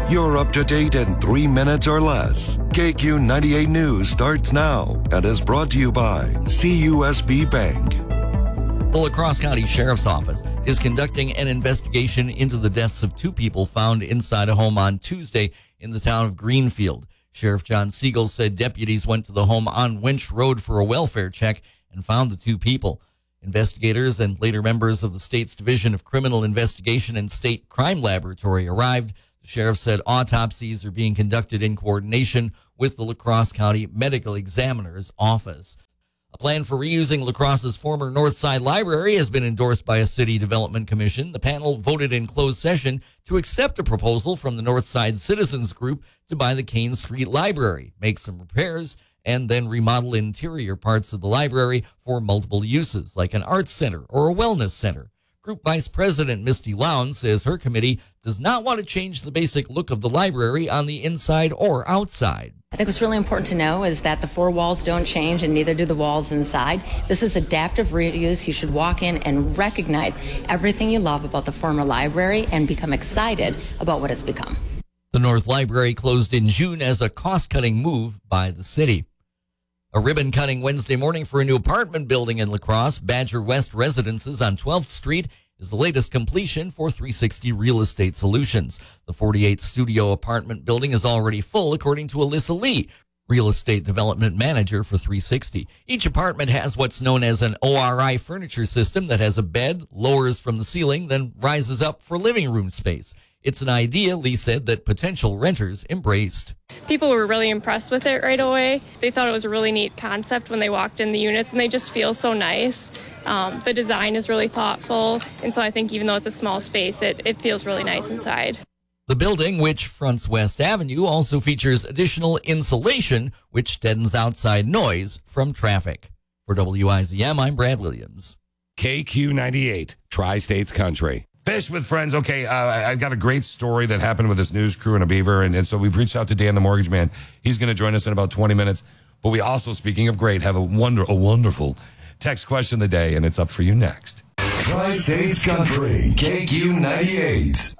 You're up to date in 3 minutes or less. KQ 98 News starts now and is brought to you by CUSB Bank. The La Crosse County Sheriff's Office is conducting an investigation into the deaths of 2 people found inside a home on Tuesday in the town of Greenfield. Sheriff John Siegel said deputies went to the home on Winch Road for a welfare check and found the 2 people. Investigators and later members of the state's Division of Criminal Investigation and State Crime Laboratory arrived. The sheriff said autopsies are being conducted in coordination with the La Crosse County Medical Examiner's Office. A plan for reusing La Crosse's former Northside Library has been endorsed by a city development commission. The panel voted in closed session to accept a proposal from the Northside Citizens Group to buy the Kane Street Library, make some repairs, and then remodel interior parts of the library for multiple uses, like an arts center or a wellness center. Group Vice President Misty Lowndes says her committee does not want to change the basic look of the library on the inside or outside. I think what's really important to know is that the 4 walls don't change and neither do the walls inside. This is adaptive reuse. You should walk in and recognize everything you love about the former library and become excited about what it's become. The North Library closed in June as a cost-cutting move by the city. A ribbon cutting Wednesday morning for a new apartment building in La Crosse. Badger West Residences on 12th Street is the latest completion for 360 Real Estate Solutions. The 48-studio apartment building is already full, according to Alyssa Lee, real estate development manager for 360. Each apartment has what's known as an ORI furniture system that has a bed, lowers from the ceiling, then rises up for living room space. It's an idea, Lee said, that potential renters embraced. People were really impressed with it right away. They thought it was a really neat concept when they walked in the units, and they just feel so nice. The design is really thoughtful, and so I think even though it's a small space, it feels really nice inside. The building, which fronts West Avenue, also features additional insulation, which deadens outside noise from traffic. For WIZM, I'm Brad Williams. KQ98, Tri-States Country. Fish with friends. Okay, I've got a great story that happened with this news crew in a beaver, and so we've reached out to Dan the Mortgage Man. He's going to join us in about 20 minutes. But we also, speaking of great, have a wonderful text question of the day, and it's up for you next. Tri-States Country, KQ 98.